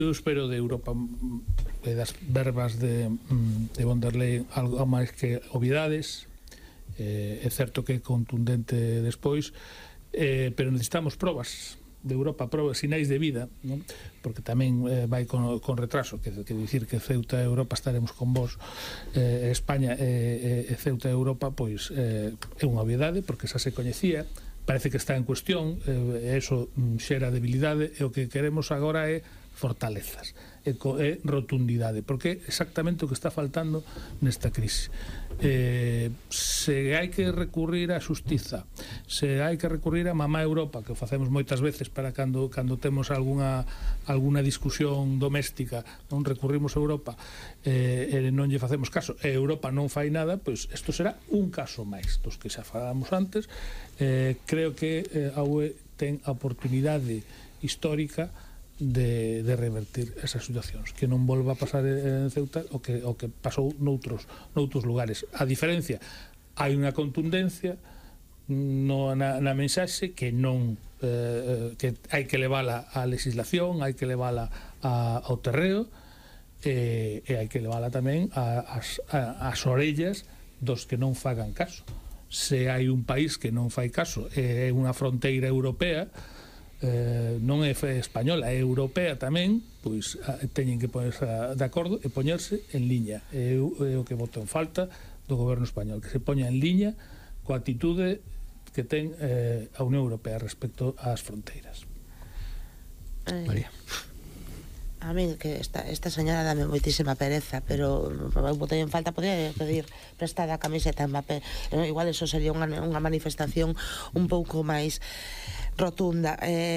Eu espero de Europa e das verbas de von der Leyen algo máis que obviedades. É certo que é contundente despois, pero necesitamos probas de Europa, probas, sinais de vida, non? Porque tamén vai con retraso, que dicir que Ceuta e Europa estaremos con vos, España e Ceuta e Europa, pois é unha obviedade, porque xa se coñecía, parece que está en cuestión, e eso xera debilidade, e o que queremos agora é fortalezas e rotundidade, porque é exactamente o que está faltando nesta crise. Se hai que recurrir á xustiza, se hai que recurrir a mamá Europa, que o facemos moitas veces para cando temos alguna discusión doméstica, non recurrimos a Europa e non lle facemos caso, e Europa non fai nada, pois isto será un caso máis dos que xa falamos antes. Creo que a UE ten a oportunidade histórica de revertir esas situacións, que non volva a pasar en Ceuta o que pasou noutros lugares. A diferencia, hai unha contundencia na mensaxe que non que hai que levala á legislación, hai que levala ao terreo, e hai que levala tamén ás orellas dos que non fagan caso. Se hai un país que non fai caso, é unha fronteira europea, non é española, é europea tamén, pois teñen que ponerse de acordo e poñerse en liña. É o que voto en falta do goberno español, que se poña en liña coa actitude que ten a Unión Europea respecto ás fronteiras. María. A mí que esta señora dame moitísima pereza, pero eu botei en falta, podía pedir prestada a camiseta en Mbappé. Igual eso sería unha manifestación un pouco máis rotunda.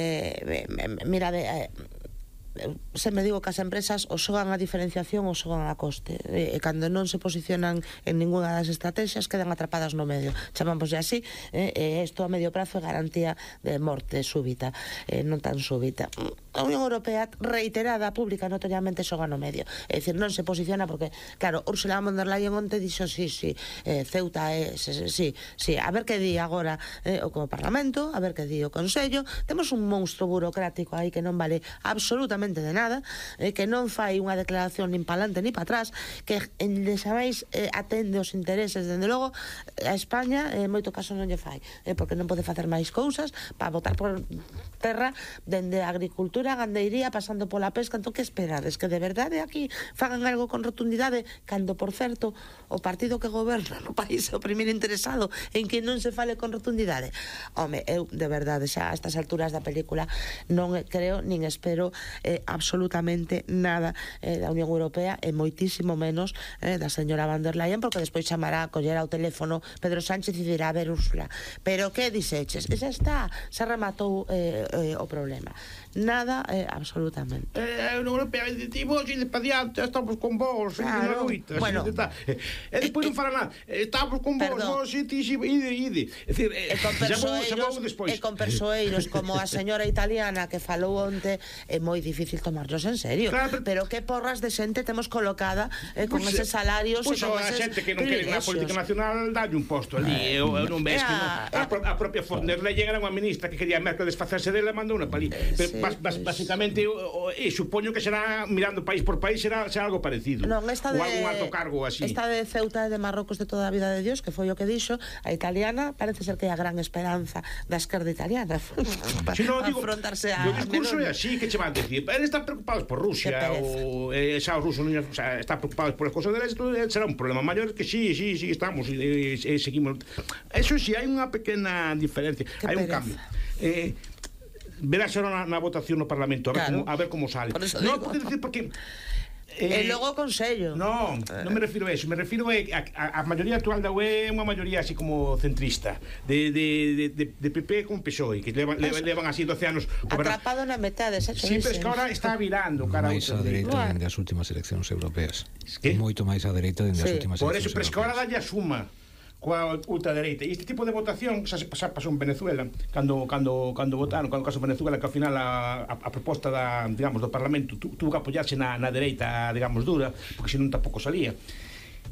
Mira, se me digo que as empresas o xogan a diferenciación ou xogan a coste, e cando non se posicionan en ninguna das estrategias quedan atrapadas no medio, chamámoslle así, e isto a medio prazo é garantía de morte súbita, non tan súbita. A Unión Europea reiterada, pública, notoriamente xoga no medio, é dicir, non se posiciona porque, claro, Ursula von der Leyen onte dixo Ceuta sí, a ver que di agora o Parlamento, a ver que di o Consello. Temos un monstro burocrático aí que non vale absolutamente de nada, que non fai unha declaración nin para adelante nin para atrás, que deixabais atende os intereses, dende logo a España en moito caso non lle fai, porque non pode facer máis cousas para botar por terra dende a agricultura, a gandeiría, pasando pola pesca. Entón, que esperades? Que de verdade aquí fagan algo con rotundidade, cando, por certo, o partido que goberna no país é o primeiro interesado en que non se fale con rotundidade? Home, eu, de verdade, xa a estas alturas da película non creo nin espero absolutamente nada da Unión Europea, e moitísimo menos da señora von der Leyen, porque despois chamará, collerá o teléfono Pedro Sánchez e dirá: a ver, Úrsula, pero que dixeches? E xa está, se rematou o problema. Nada, absolutamente. A Unión Europea dice: vos ide para diante, estamos con vos, claro. Bueno, e despois non fará nada, estamos con vos, vos ide. É dicir, e con persoeiros como a señora italiana que falou onte, é moi difícil tomarlos en serio. Claro, pero que porras de xente temos colocada con eses salarios e con eses a xente que non quere na política nacional dalle un posto ali. Eu non ves que a propia von der Leyen era unha ministra que quería Merkel desfacerse dela, mandou unha pali. Basicamente, supoño que será, mirando país por país, será algo parecido. Non, esta ou algún alto cargo así. Esta de Ceuta e de Marrocos de toda a vida de Dios, que foi o que dixo, a italiana parece ser que é a gran esperanza da esquerda italiana para afrontarse a... O discurso é así, que che van dicir, eles están preocupados por Rusia, ou xa os rusos están preocupados por as cosas deles, será un problema maior que sí, estamos e seguimos. Eso sí, hai unha pequena diferencia, hai un cambio. Verás ahora na votación no Parlamento, a ver como sale. Non, porque e logo o Consello. Non me refiro a eso, me refiro a maioría actual da UE é unha maioría así como centrista, de PP con PSOE, que levan así 12 anos atrapado na metade, sí, pero es que ahora está virando cara máis a dereita dende as últimas eleccións europeas, moito máis a dereita dende as últimas eleccións europeas. Por eso, pero es que ahora dalle a suma coa ultradereita. E este tipo de votación xa pasou en Venezuela, cando votaron, cando caso Venezuela, que ao final a proposta do Parlamento tuvo que apoiarse na dereita, digamos, dura, porque senón tampouco salía.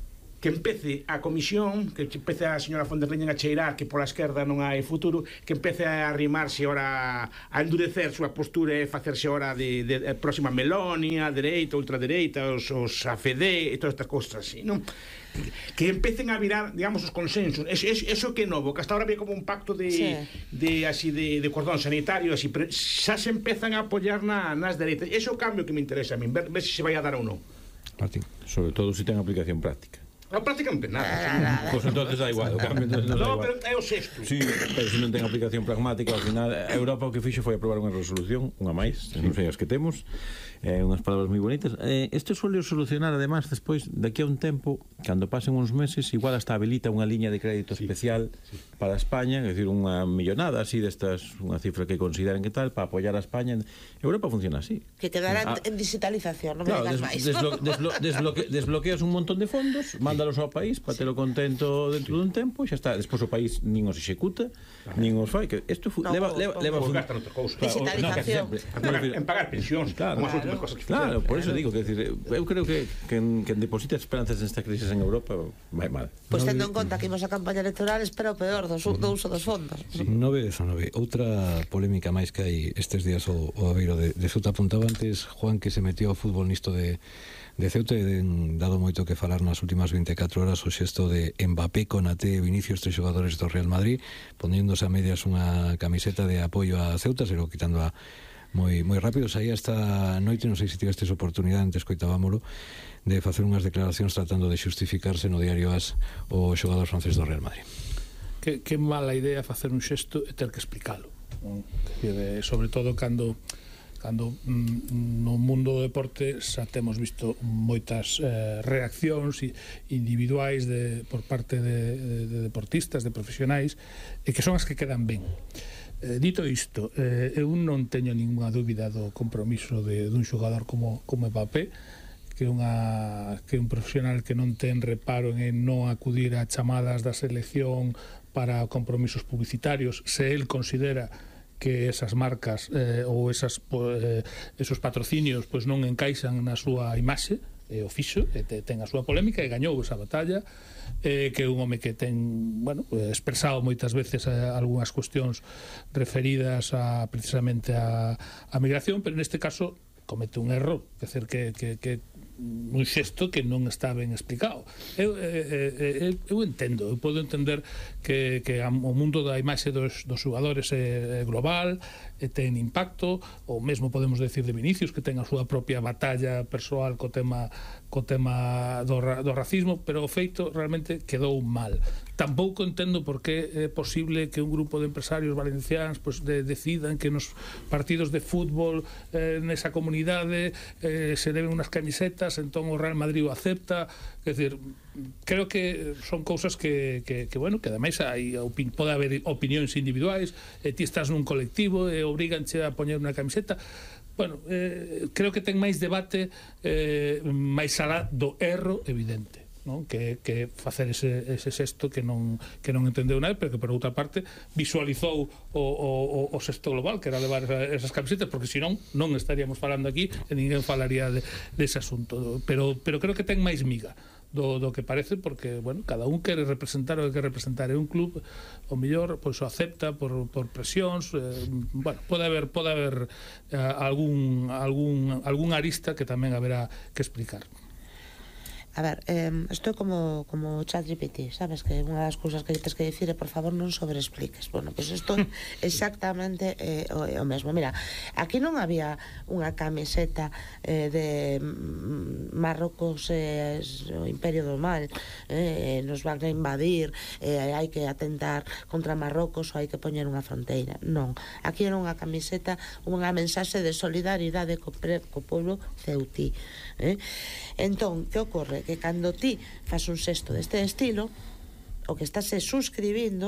que empece a comisión, que empece a señora von der Leyen a cheirar que pola esquerda non hai futuro, que empece a arrimarse ora a endurecer súa postura e facerse ora de próxima Meloni, a dereita, ultradereita, os AFD e todas estas cosas así, non? Que empecen a virar, digamos, os consensos. Eso que é novo, que hasta ahora había como un pacto de cordón sanitario, así, pero xa se empezan a apoyar nas dereitas. Ese é o cambio que me interesa a mí, ver se se vai a dar ou non. Martín, sobre todo se ten aplicación práctica. A práctica non ten nada. Pois entonces da igual, o cambio entonces non da igual. Pero é o sexto. Sí, pero se non ten aplicación pragmática, ao final Europa o que fixo foi aprobar unha resolución, unha máis, non sei as que temos, unhas palabras moi bonitas. Este suele solucionar, además, despois, daqui a un tempo, cando pasen uns meses, igual hasta habilita unha liña de crédito especial para España, é dicir, unha millonada así destas, unha cifra que consideren que tal, para apoiar a España. Europa funciona así. Que quedará en digitalización, non me claro, digas máis. Desbloqueas un montón de fondos, mándalos ao país para telo contento dentro dun tempo, xa está. Despois o país nin os executa, nin os fai, que isto leva gastan outra cousa. Digitalización. En pagar pensións, como as últimas cosas que fixeron. Claro, por eso digo, que decir, eu creo que quen deposita esperanzas nesta crisis en Europa vai mal. Pois tendo en conta que imos a campaña electoral, espera o peor do uso dos fondos. 9-19. Outra polémica máis que hai estes días o Aveiro de Ceuta apuntaba antes Juan que se metió ao fútbol nisto de Ceuta e dado moito que falar nas últimas 24 horas o xesto de Mbappé, Konaté e Vinicius, 3 xogadores do Real Madrid, poñéndose a medias unha camiseta de apoio a Ceuta, se lo quitando a moi rápido. Saía esta noite, non sei se tivestes oportunidade, antes coitábamolo, de facer unhas declaracións tratando de xustificarse no diario AS o xogador francés do Real Madrid. Que mala idea facer un xesto e ter que explicalo, sobre todo cando no mundo do deporte xa temos visto moitas reaccións individuais por parte de deportistas, de profesionais, e que son as que quedan ben. Dito isto, eu non teño ninguna dúbida do compromiso dun xogador como Mbappé, que é un profesional que non ten reparo en non acudir a chamadas da selección para compromisos publicitarios, se el considera que esas marcas ou esos patrocinios pois non encaixan na súa imaxe, o fixo, ten a súa polémica e gañou esa batalla, que é un home que ten expresado moitas veces algunhas cuestións referidas precisamente a migración, pero neste caso comete un erro, quer dizer que un xesto que non está ben explicado. Eu entendo, eu podo entender que o mundo da imaxe dos xogadores é global, ten impacto, ou mesmo podemos decir de Vinicius, que ten a súa propia batalla persoal co tema do racismo, pero o feito realmente quedou mal. Tampouco entendo por que é posible que un grupo de empresarios valencianos decidan que nos partidos de fútbol nesa comunidade se deben unhas camisetas, entón o Real Madrid o acepta. Quer dizer, creo que son cousas que ademais pode haber opinións individuais, e ti estás nun colectivo e obriganche a poñer unha camiseta. Creo que ten máis debate máis alá do erro evidente, non? Que facer ese xesto que non entendeu nada, pero que por outra parte visualizou o xesto global, que era levar esas camisetas, porque senón non estaríamos falando aquí e ninguén falaría dese asunto, pero creo que ten máis miga do que parece, porque, cada un quere representar o que quere representar, é un club o mellor, pois o acepta por presións, pode haber algún arista que tamén haberá que explicar. A ver, estou como ChatGPT, sabes, que unha das cousas que tens que dicir é por favor non sobreexpliques. Pois isto exactamente o mesmo. Mira, aquí non había unha camiseta de Marrocos, o Imperio do Mal, nos van a invadir, hai que atentar contra Marrocos ou hai que poñer unha fronteira. Non, aquí era unha camiseta, unha mensaxe de solidaridade co povo ceutí. Entón, que ocorre? Que cando ti fas un xesto deste estilo, o que estás suscribindo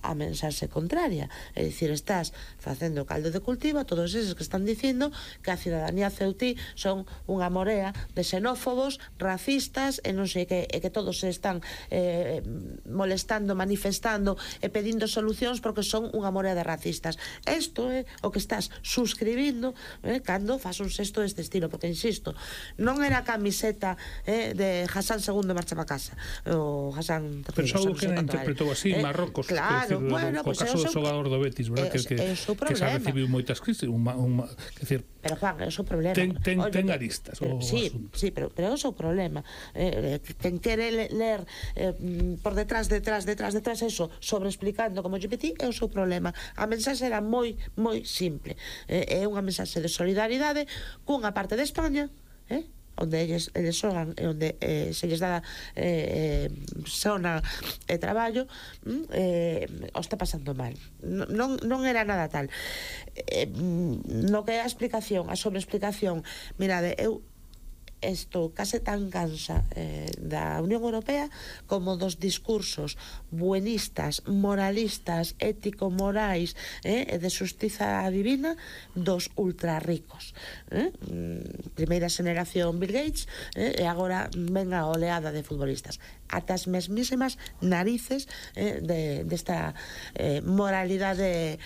a mensaxe contraria. É dicir, estás facendo caldo de cultivo a todos eses que están dicindo que a cidadanía ceutí son unha morea de xenófobos, racistas e non sei que, e que todos se están molestando, manifestando e pedindo solucións porque son unha morea de racistas. Isto é o que estás suscribindo cando faz un xesto deste estilo, porque insisto, non era a camiseta de Hassan II marcha para casa, o Hassan III. Pensou que non interpretou así Marrocos, claro, decir, bueno, co caso do xogador do Betis, verdad, que xa recibiu moitas crisis, pero Juan, é o seu problema. Ten aristas o sí, asunto. Sí, pero é o seu problema. Quen quere ler por detrás eso, sobre explicando como GPT, é o seu problema. A mensaxe era moi simple. É unha mensaxe de solidaridade cunha parte de España, onde eles xogan e onde se lles dá sona e traballo, o está pasando mal. Non era nada tal. No que é a explicación, a sobreexplicación, mirade, eu estou case tan cansa da Unión Europea como dos discursos buenistas, moralistas, ético-morais e de xustiza divina dos ultrarricos. Primeira xeneración Bill Gates e agora ven a oleada de futbolistas. Ata as mesmísimas narices desta moralidade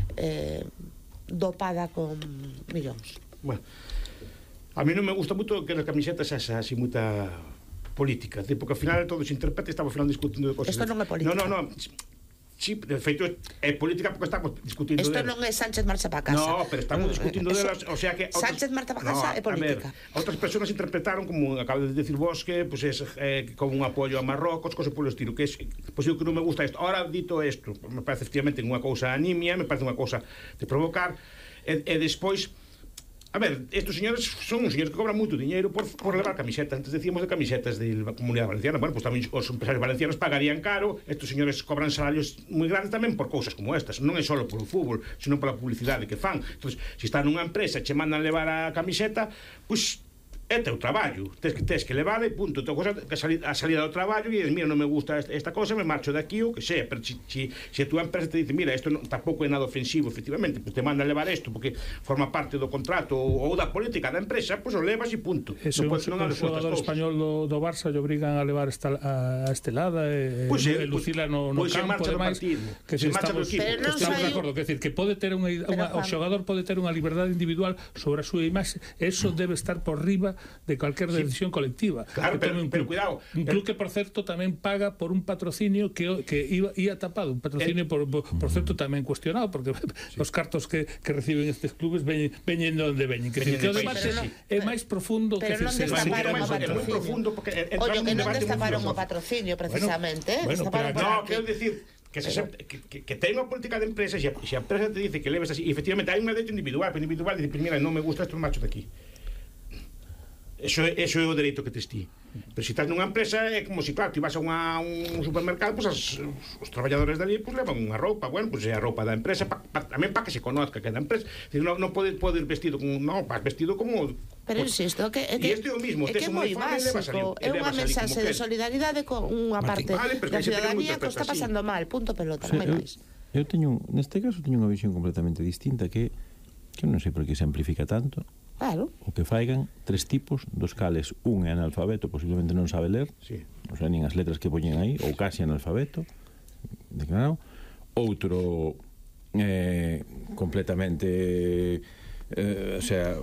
dopada con millóns. Bueno, a mí non me gusta moito que as camisetas así moita política, porque ao final todo se interpreta e estamos ao final discutindo de cosas. Isto non é política. No. Sí, de feito é política porque estamos discutindo isto non é Sánchez marcha para casa. No, pero estamos discutindo delas, o sea que Sánchez marcha para casa é política. Outras persoas interpretaron como acaba de decir vos que pues es como un apoio a Marrocos, cosas polo estilo, que é pois eu que non me gusta isto. Ahora dito isto, me parece efectivamente unha cousa anemia, me parece unha cousa de provocar e despois. A ver, estos señores son uns señores que cobran moito diñeiro por levar camisetas. Antes decíamos de camisetas da Comunidade Valenciana. Bueno, pues tamén os empresarios valencianos pagarían caro. Estos señores cobran salarios moi grandes tamén por cousas como estas. Non é só polo fútbol, sino pola publicidade que fan. Entón, se están nunha empresa e che mandan levar a camiseta, pois é teu traballo, tes que levar e punto. Tua cosa a salida do traballo e dices, mira, non me gusta esta cosa, me marcho de aquí ou que sea, pero se a tua empresa te dice, mira, isto tampouco é nada ofensivo, efectivamente, pues te manda levar isto porque forma parte do contrato ou da política da empresa, pois o levas e punto. Ese o xogador español do Barça lle obrigan a levar a estelada e lucila no campo, ademais, que se estamos de acordo, que decir, que pode ter o xogador pode ter unha liberdade individual sobre a súa imaxe, eso debe estar por riba de cualquier decisión colectiva. Claro, pero cuidado. Un club que, por certo, tamén paga por un patrocinio que ia tapado. Un patrocinio, por certo, tamén cuestionado, porque os cartos que reciben estes clubes veñen onde veñen. Que o debate é máis profundo que se destaparon o patrocinio. Ollo, que non destaparon o patrocinio, precisamente. No, quero dicir que ten unha política de empresa, se a empresa te dice que leves así, efectivamente hai un dereito individual, pero individual dice, mira, non me gusta estos machos de aquí. Eso é o dereito que tes ti. Pero se estás nunha empresa é como se, claro, ti vas a un supermercado, pues os traballadores dali pues levan unha roupa, bueno, pues é a roupa da empresa tamén para que se conozca que é da empresa. Non podes ir vestido como, non, vas vestido como. Pero insisto, que é o mismo, é moi básico, é unha mensaxe de solidaridade con unha parte da ciudadanía que está pasando mal, punto pelota, non hai máis. Eu teño, neste caso, teño unha visión completamente distinta que non sei por que se amplifica tanto. Claro. O que faigan tres tipos, dos cales un é analfabeto, posiblemente non sabe ler, sí. O sea, nin as letras que poñen aí, ou casi analfabeto, declarado. Outro completamente o sea,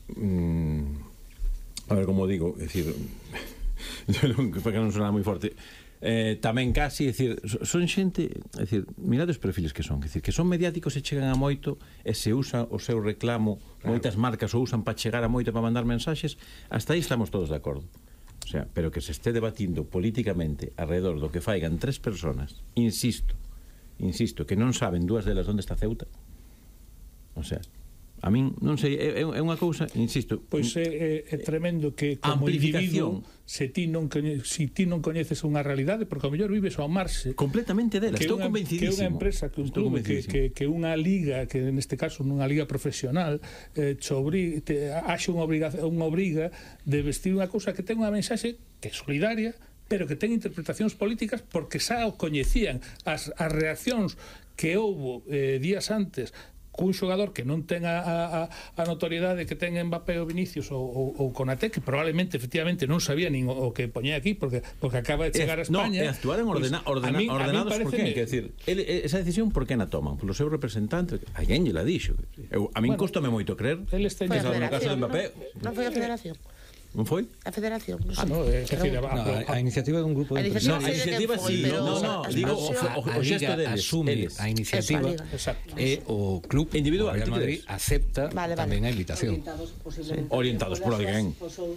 a ver como digo, é dicir, para que non sona moi forte, tamén casi, é dicir, son xente, é dicir, mirade os perfiles que son mediáticos e chegan a moito e se usa o seu reclamo, moitas marcas o usan para chegar a moito, para mandar mensaxes, hasta aí estamos todos de acordo. O sea, pero que se esté debatindo políticamente alrededor do que faigan tres personas, insisto, que non saben dúas delas onde está Ceuta. O sea, a min, non sei, é unha cousa, insisto. Pois é tremendo que como individuo, se ti non coñeces unha realidade, porque ao mellor vives ao marxe completamente dela, estou convencidísimo. Que unha empresa, que un club, que unha liga, que neste caso nunha liga profesional, haxe unha obriga de vestir unha cousa que ten unha mensaxe que é solidaria, pero que ten interpretacións políticas porque xa o coñecían as reaccións que houbo días antes cun xogador que non ten a notoriedade que ten Mbappé ou Vinicius ou Konaté, que probablemente efectivamente non sabía nin o que poñía aquí porque acaba de chegar a España. No, actuaron ordenados por quen, quer decir, esa decisión por que na toman? Polo seu representante, alguén lle la dixo. A min cóstame moito creer. Foi a Federación, non foi a Federación. Non foi? A Federación, non sei. A iniciativa de un grupo de empresarios. A iniciativa sí, digo o xesto deles. Asume a iniciativa e o club individual Real Madrid acepta tamén a invitación. Orientados por alguén.